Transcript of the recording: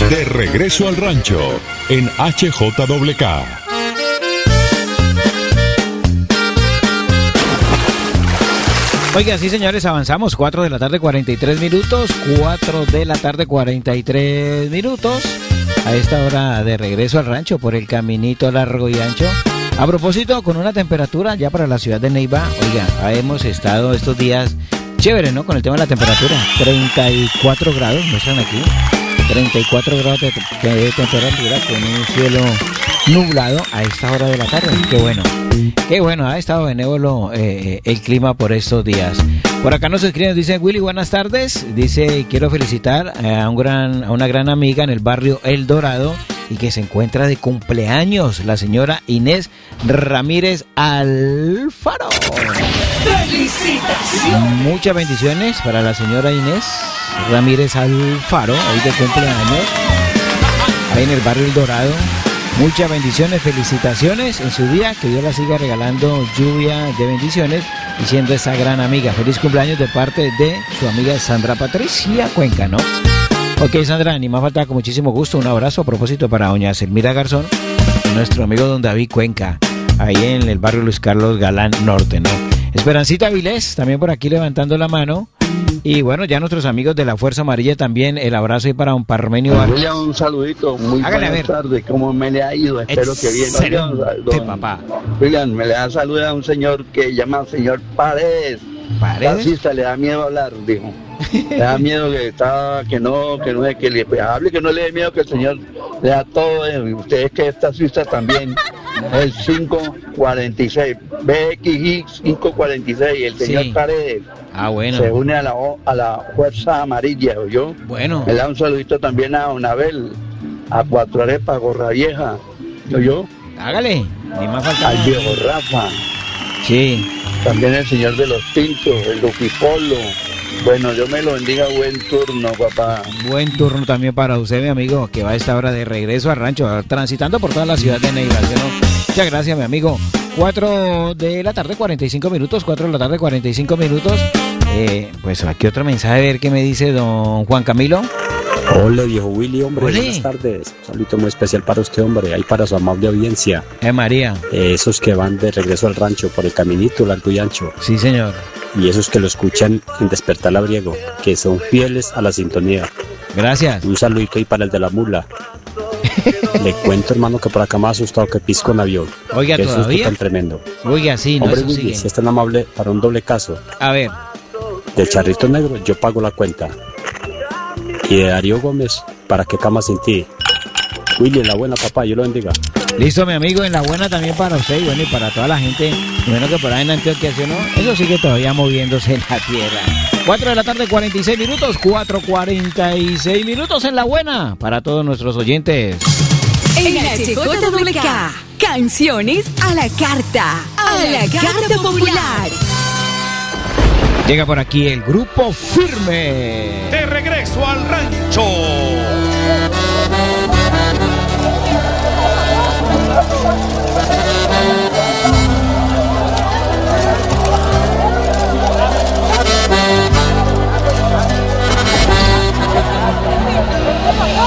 De regreso al rancho en HJWK. Oiga, sí señores, avanzamos, 4 de la tarde 43 minutos, 4 de la tarde 43 minutos, a esta hora de regreso al rancho por el caminito largo y ancho. A propósito, con una temperatura ya para la ciudad de Neiva, oiga, hemos estado estos días chévere, ¿no? Con el tema de la temperatura, 34 grados, muestran aquí, 34 grados de temperatura con un cielo nublado a esta hora de la tarde. Qué bueno, ha estado benévolo el clima por estos días. Por acá nos escriben, dice Willy, buenas tardes. Dice, quiero felicitar a una gran amiga en el barrio El Dorado y que se encuentra de cumpleaños, la señora Inés Ramírez Alfaro. ¡Felicitaciones! Muchas bendiciones para la señora Inés Ramírez Alfaro, hoy de cumpleaños, ahí en el barrio El Dorado. Muchas bendiciones, felicitaciones en su día, que Dios la siga regalando lluvia de bendiciones y siendo esa gran amiga. Feliz cumpleaños de parte de su amiga Sandra Patricia Cuenca, ¿no? Ok, Sandra, ni más falta, con muchísimo gusto, un abrazo a propósito para doña Selmira Garzón y nuestro amigo don David Cuenca, ahí en el barrio Luis Carlos Galán Norte, ¿no? Esperancita Vilés, también por aquí levantando la mano. Y bueno, ya nuestros amigos de la Fuerza Amarilla también, el abrazo ahí para don Parmenio Vargas. William, un saludito, muy buenas tardes, ¿cómo me le ha ido? Espero que bien. Excelente, papá. William, me le da salud a un señor que llama señor Paredes. ¿Paredes? Taxista, le da miedo hablar, dijo. Le da miedo que no le hable, que no le dé miedo que el señor le da todo. Y ustedes que es taxista también. El 546, BXI 546, el señor Paredes. Ah, bueno. Se une a la Fuerza Amarilla, ¿oyó? Bueno. Le da un saludito también a Onabel, a Cuatro Arepas, Gorra Vieja, ¿oyó? Hágale, ni más falta. Al viejo Rafa. Sí. También el señor de los Tintos, el Lupipolo. Bueno, Dios me lo bendiga, buen turno, papá. Buen turno también para usted, mi amigo, que va a esta hora de regreso al rancho, transitando por toda la ciudad de Neiva, ¿no? Muchas gracias, mi amigo. 4 de la tarde, 45 minutos, 4 de la tarde, 45 minutos. Pues aquí otro mensaje, a ver qué me dice don Juan Camilo. Hola, viejo Willy, hombre, Olé. Buenas tardes. Un saludo muy especial para usted, hombre, ahí para su amable audiencia. María. Esos que van de regreso al rancho por el caminito largo y ancho. Sí, señor. Y esos que lo escuchan en Despertar Labriego, que son fieles a la sintonía. Gracias. Un saludito ahí para el de la mula. Le cuento, hermano, que por acá me ha asustado que pisco un avión. Oiga, qué ¿todavía? susto tan tremendo. Oiga, sí, no, hombre, eso Willy, sigue. si es tan amable para un doble caso. A ver. Del Charrito Negro, yo pago la cuenta. Y de Darío Gómez, ¿para qué cama sin ti? Willy, en la buena, papá, yo lo bendiga. Listo, mi amigo, en la buena también para usted y bueno, y para toda la gente, bueno, que por ahí en Antioquia, ¿sí, no? Eso sigue todavía moviéndose en la tierra. 4 de la tarde, 46 minutos, 4:46 minutos en la buena para todos nuestros oyentes. En HJWK, canciones a la carta, a la carta popular. Llega por aquí el Grupo Firme. De regreso al rancho.